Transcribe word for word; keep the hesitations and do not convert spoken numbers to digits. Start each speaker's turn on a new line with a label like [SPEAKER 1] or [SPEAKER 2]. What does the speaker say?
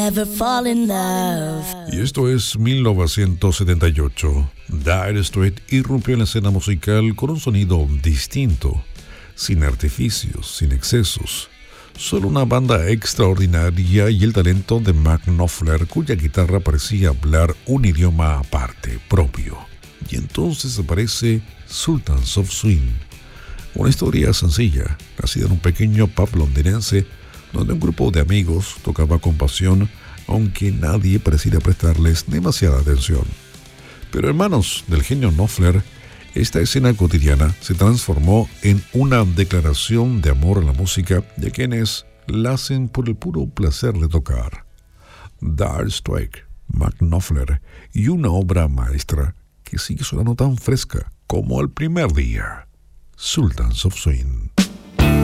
[SPEAKER 1] Never fall in love.
[SPEAKER 2] Y esto es mil novecientos setenta y ocho. Dire Straits irrumpió en la escena musical con un sonido distinto, sin artificios, sin excesos. Solo una banda extraordinaria y el talento de Mark Knopfler, cuya guitarra parecía hablar un idioma aparte, propio. Y entonces aparece Sultans of Swing, una historia sencilla, nacida en un pequeño pub londinense, donde un grupo de amigos tocaba con pasión, aunque nadie pareciera prestarles demasiada atención. Pero en manos del genio Knopfler, esta escena cotidiana se transformó en una declaración de amor a la música de quienes la hacen por el puro placer de tocar. Dire Straits, Mark Knopfler y una obra maestra que sigue sonando tan fresca como el primer día. Sultans of Swing.